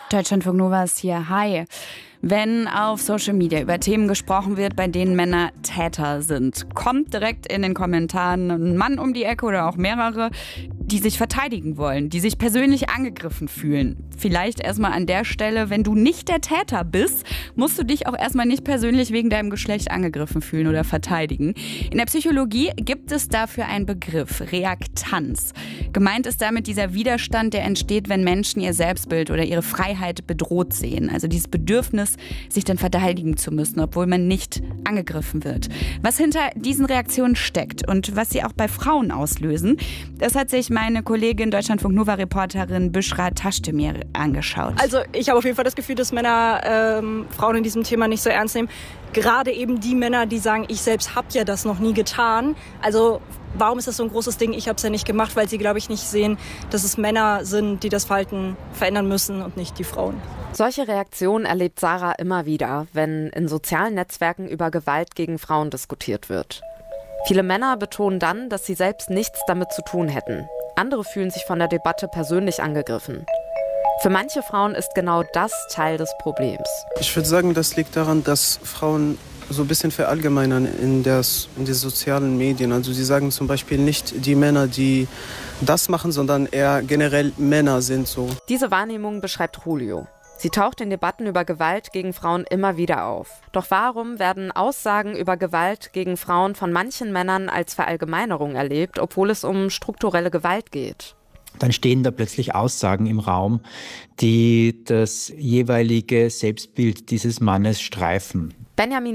Deutschlandfunk Nova ist hier. Hi. Wenn auf Social Media über Themen gesprochen wird, bei denen Männer Täter sind, kommt direkt in den Kommentaren ein Mann um die Ecke oder auch mehrere, die sich verteidigen wollen, die sich persönlich angegriffen fühlen. Vielleicht erstmal an der Stelle, wenn du nicht der Täter bist, musst du dich auch erstmal nicht persönlich wegen deinem Geschlecht angegriffen fühlen oder verteidigen. In der Psychologie gibt es dafür einen Begriff, Reaktanz. Gemeint ist damit dieser Widerstand, der entsteht, wenn Menschen ihr Selbstbild oder ihre Freiheit bedroht sehen. Also dieses Bedürfnis, sich dann verteidigen zu müssen, obwohl man nicht angegriffen wird. Was hinter diesen Reaktionen steckt und was sie auch bei Frauen auslösen, das hat sich meine Kollegin Deutschlandfunk Nova-Reporterin Büschra Taschdemir angeschaut. Also ich habe auf jeden Fall das Gefühl, dass Männer Frauen in diesem Thema nicht so ernst nehmen. Gerade eben die Männer, die sagen, ich selbst habe ja das noch nie getan. Also warum ist das so ein großes Ding? Ich habe es ja nicht gemacht, weil sie, glaube ich, nicht sehen, dass es Männer sind, die das Verhalten verändern müssen und nicht die Frauen. Solche Reaktionen erlebt Sarah immer wieder, wenn in sozialen Netzwerken über Gewalt gegen Frauen diskutiert wird. Viele Männer betonen dann, dass sie selbst nichts damit zu tun hätten. Andere fühlen sich von der Debatte persönlich angegriffen. Für manche Frauen ist genau das Teil des Problems. Ich würde sagen, das liegt daran, dass Frauen so ein bisschen verallgemeinern in den sozialen Medien. Also sie sagen zum Beispiel nicht die Männer, die das machen, sondern eher generell Männer sind so. Diese Wahrnehmung beschreibt Julio. Sie taucht in Debatten über Gewalt gegen Frauen immer wieder auf. Doch warum werden Aussagen über Gewalt gegen Frauen von manchen Männern als Verallgemeinerung erlebt, obwohl es um strukturelle Gewalt geht? Dann stehen da plötzlich Aussagen im Raum, die das jeweilige Selbstbild dieses Mannes streifen. Benjamin